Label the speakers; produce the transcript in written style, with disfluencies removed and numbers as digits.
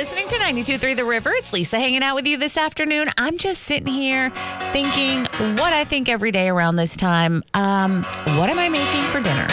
Speaker 1: listening to 92.3 The River. It's Lisa hanging out with you this afternoon. I'm just sitting here thinking what I think every day around this time. What am I making for dinner?